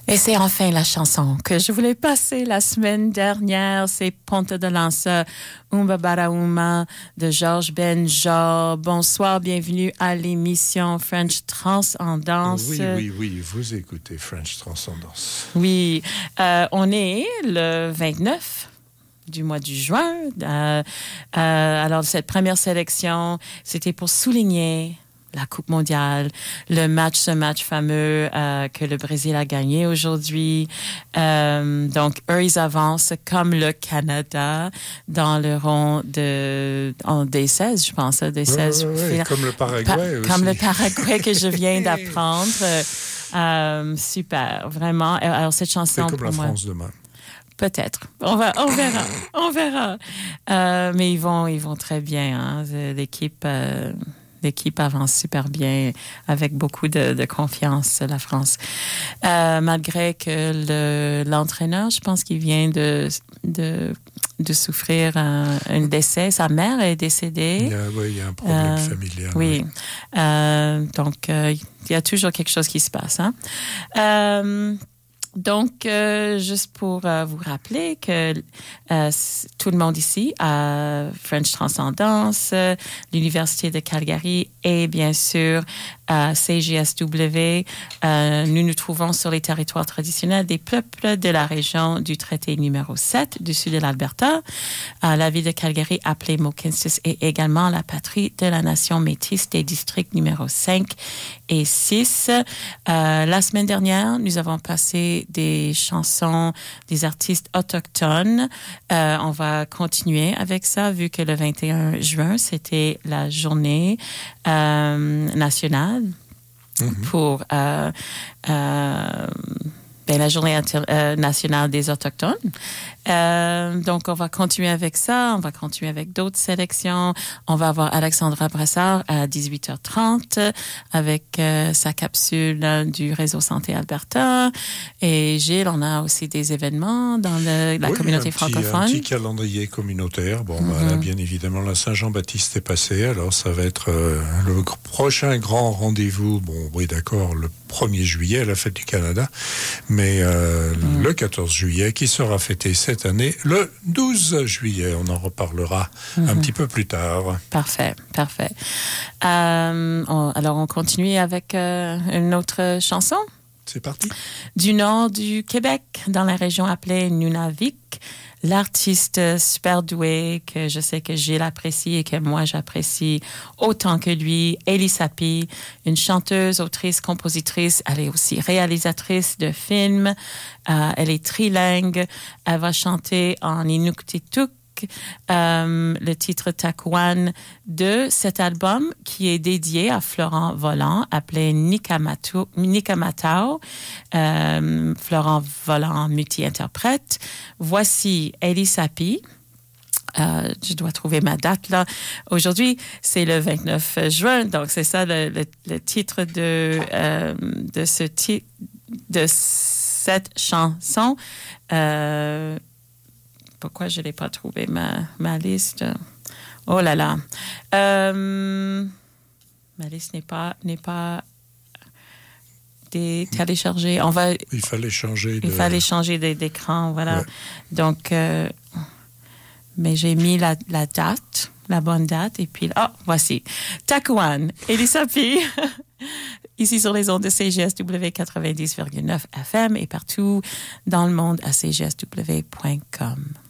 Et c'est enfin la chanson que je voulais passer la semaine dernière. C'est Ponta de Lança, Umba Barauma de Georges Benja. Bonsoir, bienvenue à l'émission French Transcendance. Oui, vous écoutez French Transcendance. Oui, on est le 29 du mois de juin. Alors, cette première sélection, c'était pour souligner la Coupe mondiale, ce match fameux que le Brésil a gagné aujourd'hui. Donc, eux, ils avancent comme le Canada dans le rond des 16, je pense, des 16. Oui, comme le Paraguay aussi. Comme le Paraguay que je viens d'apprendre. Super, vraiment. Alors, cette chanson, c'est comme pour la moi, France demain. Peut-être. On verra. Mais ils vont très bien. Hein. L'équipe avance super bien, avec beaucoup de confiance, la France. Malgré que l'entraîneur, je pense qu'il vient de souffrir un décès. Sa mère est décédée. Il y a un problème familial. Oui. Donc, il y a toujours quelque chose qui se passe. Hein? Donc, juste pour vous rappeler que tout le monde ici à French Transcendance, l'Université de Calgary et bien sûr CJSW, nous nous trouvons sur les territoires traditionnels des peuples de la région du traité numéro 7 du sud de l'Alberta. La ville de Calgary, appelée Mohkinstsis, est également la patrie de la nation métisse des districts numéro 5 et 6. La semaine dernière, nous avons passé des chansons des artistes autochtones. On va continuer avec ça, vu que le 21 juin, c'était la journée nationale pour la journée nationale des Autochtones. Donc, on va continuer avec ça. On va continuer avec d'autres sélections. On va avoir Alexandra Brassard à 18h30 avec sa capsule du réseau Santé Alberta. Et Gilles, on a aussi des événements dans la communauté francophone. Un petit calendrier communautaire. Bon, là, bien évidemment, la Saint-Jean-Baptiste est passée. Alors, ça va être le prochain grand rendez-vous. Bon, oui, d'accord, le 1er juillet, la fête du Canada. Mais le 14 juillet, qui sera fêté cette année, le 12 juillet. On en reparlera un petit peu plus tard. Parfait. Alors, on continue avec une autre chanson. C'est parti. Du nord du Québec, dans la région appelée Nunavik. L'artiste super doué que je sais que Gilles apprécie et que moi j'apprécie autant que lui, Ellie Sapi, une chanteuse, autrice, compositrice. Elle est aussi réalisatrice de films. Elle est trilingue. Elle va chanter en Inuktitut. Le titre Takuan de cet album qui est dédié à Florent Volant, appelé Nikamatau. Florent Volant multi-interprète. Voici Ellie Sapi. Je dois trouver ma date là. Aujourd'hui, c'est le 29 juin, donc c'est ça le titre de cette chanson. Pourquoi je n'ai pas trouvé ma liste? Oh là là. Ma liste n'est pas téléchargée. Il fallait changer d'écran, voilà. Ouais. Donc, mais j'ai mis la date, la bonne date, et puis, voici. Takuan, Ellie Sapi, ici sur les ondes de CJSW 90,9 FM et partout dans le monde à cjsw.com.